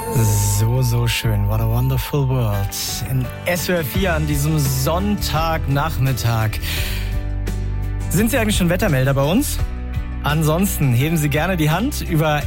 So schön. What a wonderful world. In SWR 4 an diesem Sonntagnachmittag. Sind Sie eigentlich schon Wettermelder bei uns? Ansonsten heben Sie gerne die Hand über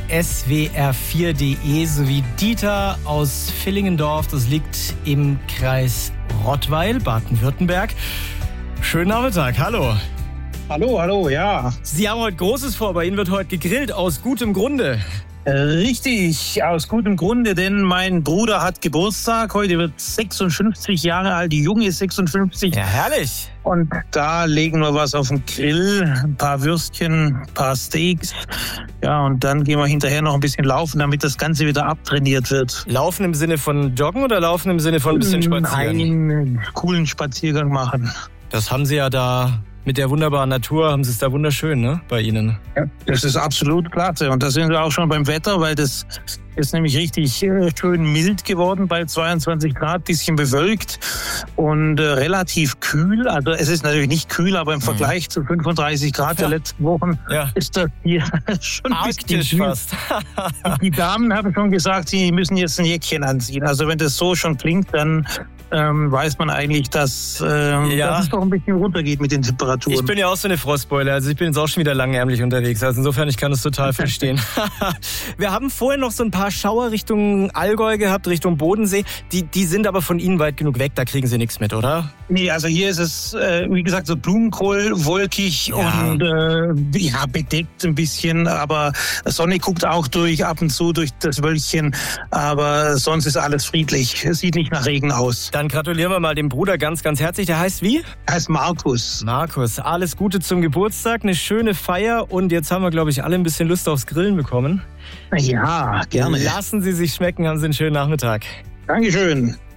swr4.de sowie Dieter aus Villingendorf. Das liegt im Kreis Rottweil, Baden-Württemberg. Schönen Nachmittag. Hallo. Hallo, ja. Sie haben heute Großes vor. Bei Ihnen wird heute gegrillt, aus gutem Grunde. Richtig, aus gutem Grunde, denn mein Bruder hat Geburtstag. Heute wird 56 Jahre alt, die Junge ist 56. Ja, herrlich. Und da legen wir was auf den Grill, ein paar Würstchen, ein paar Steaks. Ja, und dann gehen wir hinterher noch ein bisschen laufen, damit das Ganze wieder abtrainiert wird. Laufen im Sinne von Joggen oder laufen im Sinne von ein bisschen spazieren? Einen coolen Spaziergang machen. Das haben Sie ja da mit der wunderbaren Natur, haben Sie es da wunderschön, ne, bei Ihnen. Ja, das ist absolut klasse. Und da sind wir auch schon beim Wetter, weil das ist nämlich richtig schön mild geworden bei 22 Grad, bisschen bewölkt und relativ kühl. Also es ist natürlich nicht kühl, aber im Vergleich zu 35 Grad der letzten Wochen ist das hier schon ein bisschen kühl. Fast. Die Damen haben schon gesagt, sie müssen jetzt ein Jäckchen anziehen. Also wenn das so schon klingt, dann weiß man eigentlich, dass es doch ein bisschen runtergeht mit den Temperaturen. Ich bin ja auch so eine Frostbeule, also ich bin jetzt auch schon wieder langärmlich unterwegs. Also insofern, ich kann das total verstehen. Wir haben vorhin noch so ein paar Schauer Richtung Allgäu gehabt, Richtung Bodensee. Die sind aber von Ihnen weit genug weg, da kriegen Sie nichts mit, oder? Nee, also hier ist es, wie gesagt, so Blumenkohl, wolkig und bedeckt ein bisschen. Aber Sonne guckt auch durch, ab und zu durch das Wölkchen. Aber sonst ist alles friedlich. Es sieht nicht nach Regen aus. Dann gratulieren wir mal dem Bruder ganz, ganz herzlich. Der heißt wie? Er heißt Markus. Markus, alles Gute zum Geburtstag, eine schöne Feier und jetzt haben wir, glaube ich, alle ein bisschen Lust aufs Grillen bekommen. Ja, gerne. Lassen Sie sich schmecken, haben Sie einen schönen Nachmittag. Dankeschön.